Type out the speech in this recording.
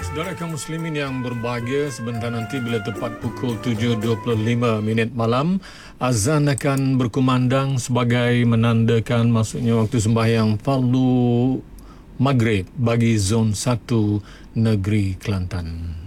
Saudara kaum muslimin yang berbahagia, sebentar nanti bila tepat pukul 7.25 malam, azan akan berkumandang sebagai menandakan maksudnya waktu sembahyang fardu maghrib bagi zon 1 negeri Kelantan.